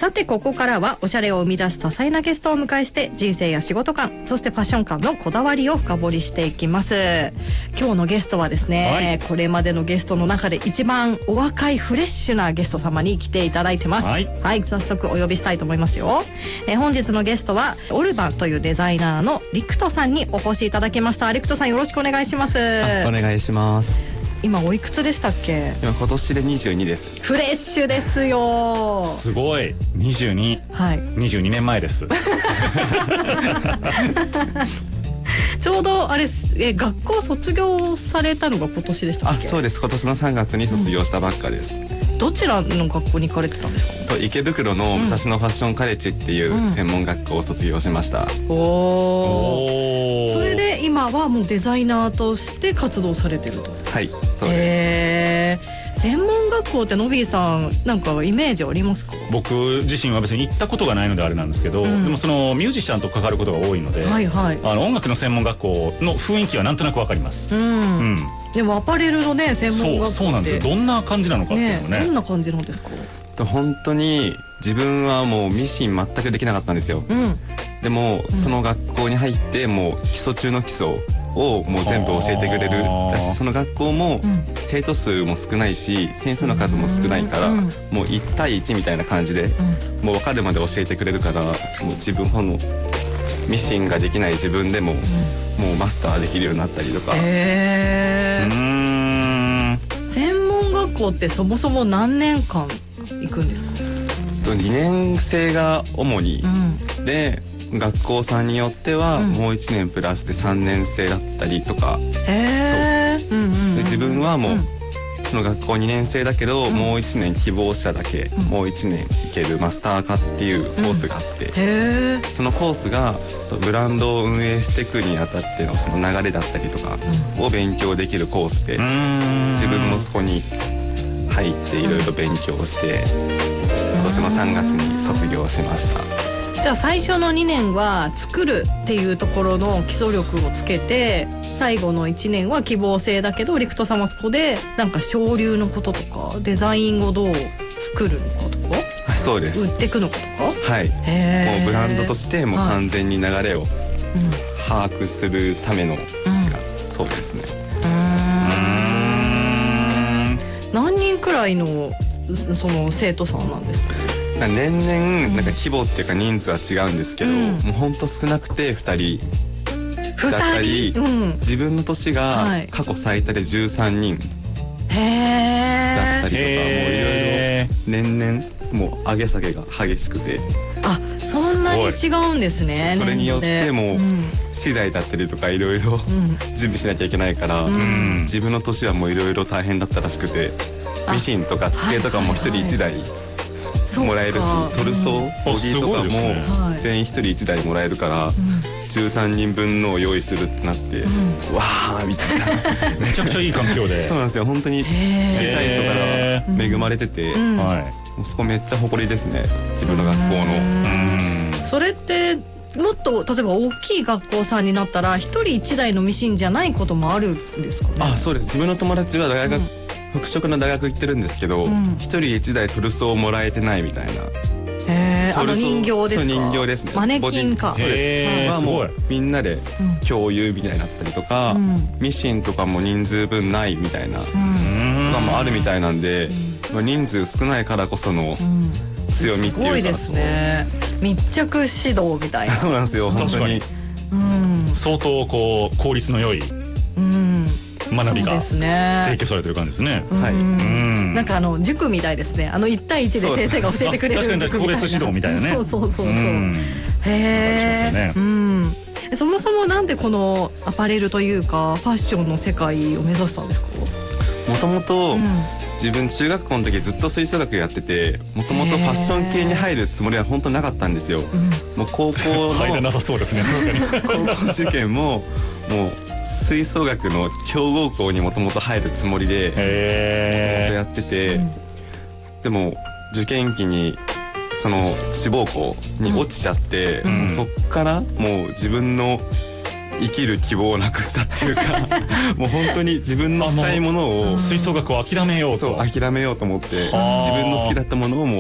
さてここからはおしゃれを生み出す多彩なゲストをお迎えして人生や仕事観、そしてファッション観のこだわりを深掘りしていきます。今日のゲストはですね、これまでのゲストの中で一番お若いフレッシュなゲスト様に来ていただいてます。はい、早速お呼びしたいと思いますよ。本日のゲストはオルバンというデザイナーのリクトさんにお越しいただきました。リクトさん、よろしくお願いします。 お願いします。 今おいくつでしたっけ？ 今年で22です。 フレッシュですよ。 すごい。22、 はい、 22年前ですちょうどあれ学校卒業されたのが今年でしたっけ？ そうです。今年の3月に卒業したばっかです。 どちらの学校に行かれてたんですか？ 池袋の武蔵野ファッションカレッジっていう専門学校を卒業しました。 おー。それで今はもうデザイナーとして活動されてると。 はい、そうです。 専門学校ってノビーさんなんかイメージありますか？ 僕自身は別に行ったことがないのであれなんですけど、でもそのミュージシャンと関わることが多いので、音楽の専門学校の雰囲気はなんとなくわかります。 でもアパレルのね専門学校ってそうなんですよ。どんな感じなのかっていうのね。 どんな感じなんですか？ 本当に自分はもうミシン全くできなかったんですよ。でもその学校に入ってもう基礎中の基礎をもう全部教えてくれるだし、その学校も生徒数も少ないし先生の数も少ないから、もう1対1みたいな感じでもう分かるまで教えてくれるから、もう自分のミシンができない自分でももうマスターできるようになったりとか。 専門学校ってそもそも何年間行くんですか ？2年生が主に、で学校さんによってはもう1年プラスで3年生だったりとか。で自分はもうその学校2年生だけど、もう1年希望者だけ、もう1年行けるマスター科っていうコースがあって、そのコースがブランドを運営していくにあたってのその流れだったりとかを勉強できるコースで、自分もそこに入っていろいろ勉強して今年の3月に卒業しました。 じゃあ最初の2年は作るっていうところの基礎力をつけて、最後の1年は希望性だけどリクトさんはそこでなんか省流のこととかデザインをどう作るのかとか、 そうです、 売っていくのかとか、 はい、もうブランドとしてもう完全に流れを把握するための、そうですね。 何人くらいのその生徒さんなんですか？ 年々なんか規模っていうか人数は違うんですけど、もうほんと少なくて2人だったり、自分の年が過去最多で13人だったりとか、もういろいろ年々もう上げ下げが激しくて。 あ、そんなに違うんですね。 それによってもう資材だったりとかいろいろ準備しなきゃいけないから、自分の年はもういろいろ大変だったらしくて、ミシンとか机とかも1人1台もらえるし、トルソーボディとかも全員1人1台もらえるから、13人分のを用意するってなって、わーみたいなめちゃくちゃいい環境で。 そうなんですよ。本当に機材とかが恵まれてて、そこめっちゃ誇りですね、自分の学校の。それってもっと例えば大きい学校さんになったら1人1台のミシンじゃないこともあるんですかね？ あ、そうです。自分の友達は大学、服飾の大学行ってるんですけど、1人1台トルソーもらえてないみたいな。 あの人形ですか？ 人形ですね。 マネキンか。 そうです。もうみんなで共有みたいになったりとか、ミシンとかも人数分ないみたいなとかもあるみたいなんで、人数少ないからこその強みっていうか。 すごいですね。密着指導みたいな。 そうなんですよ。本当に。 相当こう効率の良い学びが提供されてる感じですね。 なんか塾みたいですね。1対1で先生が教えてくれる。 確かに個別指導みたいなね。 そう。そもそもなんでこのアパレルというかファッションの世界を目指したんですか？ もともと自分中学校の時ずっと吹奏楽やってて、もともとファッション系に入るつもりは本当なかったんですよ。もう高校の入らなさそうですね。確かに高校受験ももう吹奏楽の強豪校にもともと入るつもりでもともとやってて、でも受験期にその志望校に落ちちゃって、そっからもう自分の生きる希望をなくしたっていうかもう本当に自分のしたいものを吹奏楽を諦めようと諦めようと思って、自分の好きだったものをもう